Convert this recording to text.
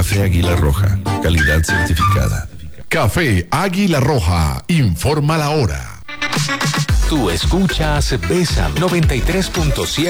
Café Águila Roja, calidad certificada. Café Águila Roja, informa la hora. Tú escuchas Bésame 93.7